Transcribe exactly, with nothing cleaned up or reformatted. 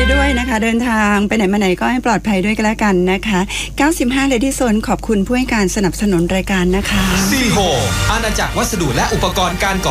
ด้วยนะคะเดินทางไปไหนมาไหนก็ให้ปลอดภัยด้วยกันแล้วกันนะคะเก้าสิบห้า Lady Zone ขอบคุณผู้ให้การสนับสนุนรายการนะคะซี โฮม อาณาจักรวัสดุและอุปกรณ์การก่อ